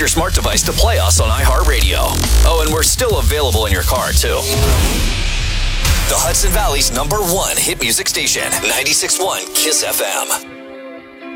your smart device to play us on iHeartRadio. Oh, and we're still available in your car, too. The Hudson Valley's #1 hit music station, 96.1 KISS FM.